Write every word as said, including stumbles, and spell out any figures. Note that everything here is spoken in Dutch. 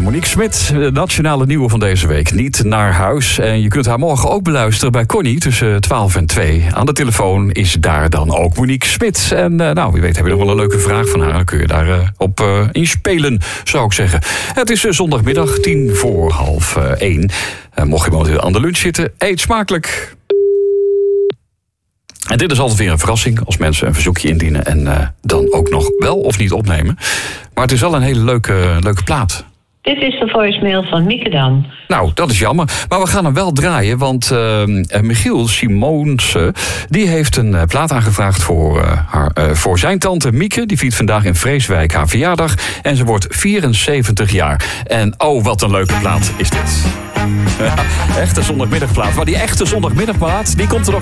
Monique Smit, de nationale nieuwe van deze week. Niet naar huis. En je kunt haar morgen ook beluisteren bij Connie tussen twaalf en twee. Aan de telefoon is daar dan ook Monique Smit. En uh, nou, wie weet heb je nog wel een leuke vraag van haar. Dan kun je daar uh, op uh, inspelen, zou ik zeggen. Het is uh, zondagmiddag, tien voor half uh, één. Uh, mocht je momenteel aan de lunch zitten, eet smakelijk. En dit is altijd weer een verrassing als mensen een verzoekje indienen en uh, dan ook nog wel of niet opnemen. Maar het is wel een hele leuke, leuke plaat. Dit is de voicemail van Mieke dan. Nou, dat is jammer. Maar we gaan hem wel draaien, want uh, Michiel Simonse die heeft een uh, plaat aangevraagd voor, uh, haar, uh, voor zijn tante Mieke. Die viert vandaag in Vreeswijk haar verjaardag en ze wordt vierenzeventig jaar. En oh, wat een leuke plaat is dit. Echte zondagmiddagplaat. Maar die echte zondagmiddagplaat, die komt er nog